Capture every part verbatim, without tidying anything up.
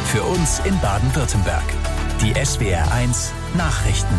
Für uns in Baden-Württemberg. Die S W R eins Nachrichten.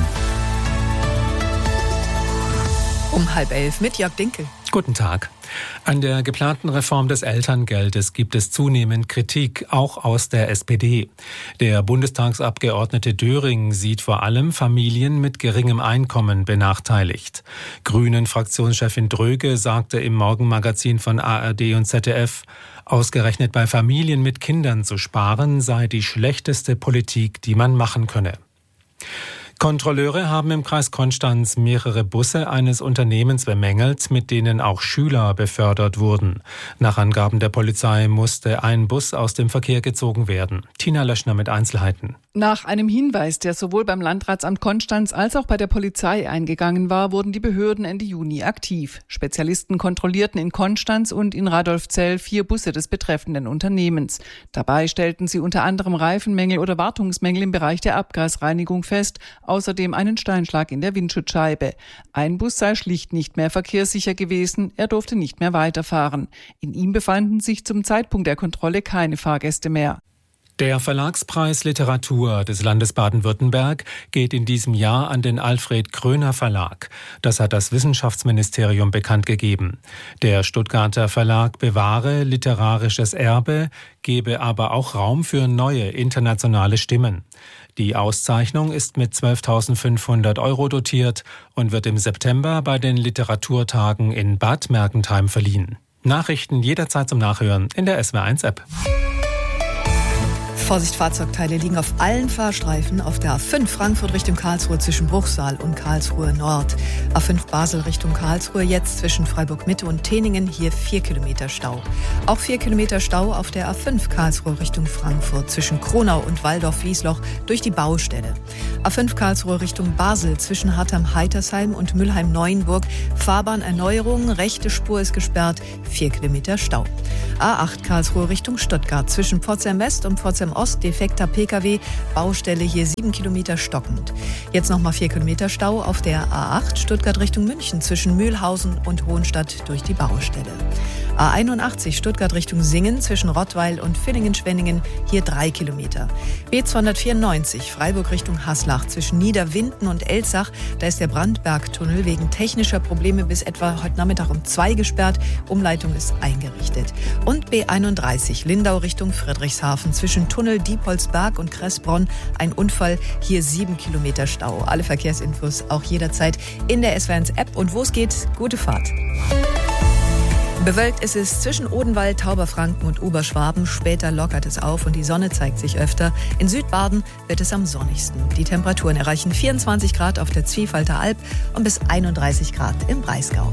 Um halb elf mit Jörg Dinkel. Guten Tag. An der geplanten Reform des Elterngeldes gibt es zunehmend Kritik, auch aus der S P D. Der Bundestagsabgeordnete Döring sieht vor allem Familien mit geringem Einkommen benachteiligt. Grünen-Fraktionschefin Dröge sagte im Morgenmagazin von A R D und Z D F, ausgerechnet bei Familien mit Kindern zu sparen sei die schlechteste Politik, die man machen könne. Kontrolleure haben im Kreis Konstanz mehrere Busse eines Unternehmens bemängelt, mit denen auch Schüler befördert wurden. Nach Angaben der Polizei musste ein Bus aus dem Verkehr gezogen werden. Tina Löschner mit Einzelheiten. Nach einem Hinweis, der sowohl beim Landratsamt Konstanz als auch bei der Polizei eingegangen war, wurden die Behörden Ende Juni aktiv. Spezialisten kontrollierten in Konstanz und in Radolfzell vier Busse des betreffenden Unternehmens. Dabei stellten sie unter anderem Reifenmängel oder Wartungsmängel im Bereich der Abgasreinigung fest, außerdem einen Steinschlag in der Windschutzscheibe. Ein Bus sei schlicht nicht mehr verkehrssicher gewesen, er durfte nicht mehr weiterfahren. In ihm befanden sich zum Zeitpunkt der Kontrolle keine Fahrgäste mehr. Der Verlagspreis Literatur des Landes Baden-Württemberg geht in diesem Jahr an den Alfred Kröner Verlag. Das hat das Wissenschaftsministerium bekannt gegeben. Der Stuttgarter Verlag bewahre literarisches Erbe, gebe aber auch Raum für neue internationale Stimmen. Die Auszeichnung ist mit zwölftausendfünfhundert Euro dotiert und wird im September bei den Literaturtagen in Bad Mergentheim verliehen. Nachrichten jederzeit zum Nachhören in der S W R eins App. Vorsicht, Fahrzeugteile liegen auf allen Fahrstreifen auf der A fünf Frankfurt Richtung Karlsruhe zwischen Bruchsal und Karlsruhe Nord. A fünf Basel Richtung Karlsruhe jetzt zwischen Freiburg Mitte und Teningen, hier vier Kilometer Stau. Auch vier Kilometer Stau auf der A fünf Karlsruhe Richtung Frankfurt zwischen Kronau und Waldorf-Wiesloch durch die Baustelle. A fünf Karlsruhe Richtung Basel zwischen Hartheim-Heitersheim und Mülheim-Neuenburg. Fahrbahnerneuerung, rechte Spur ist gesperrt, vier Kilometer Stau. A acht Karlsruhe Richtung Stuttgart zwischen Pforzheim West und Pforzheim Ost, defekter P K W, Baustelle hier sieben Kilometer stockend. Jetzt nochmal vier Kilometer Stau auf der A acht Stuttgart Richtung München zwischen Mühlhausen und Hohenstadt durch die Baustelle. A einundachtzig Stuttgart Richtung Singen zwischen Rottweil und Villingen-Schwenningen, hier drei Kilometer. B zweihundertvierundneunzig Freiburg Richtung Haslach zwischen Niederwinden und Elzach, da ist der Brandbergtunnel wegen technischer Probleme bis etwa heute Nachmittag um zwei gesperrt, Umleitung ist eingerichtet. Und B einunddreißig Lindau Richtung Friedrichshafen zwischen Tunnel Diepholzberg und Kressbronn, ein Unfall, hier sieben Kilometer Stau. Alle Verkehrsinfos auch jederzeit in der S W R eins App und wo es geht, gute Fahrt. Bewölkt ist es zwischen Odenwald, Tauberfranken und Oberschwaben. Später lockert es auf und die Sonne zeigt sich öfter. In Südbaden wird es am sonnigsten. Die Temperaturen erreichen vierundzwanzig Grad auf der Zwiefalter Alb und bis einunddreißig Grad im Breisgau.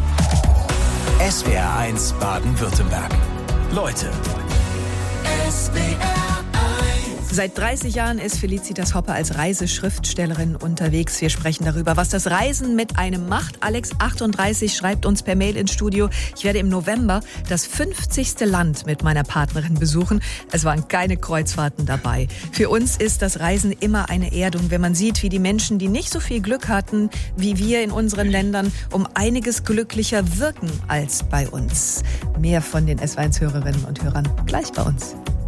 S W R eins Baden-Württemberg. Leute. S W R Seit dreißig Jahren ist Felicitas Hoppe als Reiseschriftstellerin unterwegs. Wir sprechen darüber, was das Reisen mit einem macht. Alex achtunddreißig schreibt uns per Mail ins Studio: Ich werde im November das fünfzigste Land mit meiner Partnerin besuchen. Es waren keine Kreuzfahrten dabei. Für uns ist das Reisen immer eine Erdung, wenn man sieht, wie die Menschen, die nicht so viel Glück hatten wie wir in unseren Ländern, um einiges glücklicher wirken als bei uns. Mehr von den S W R eins Hörerinnen und Hörern gleich bei uns.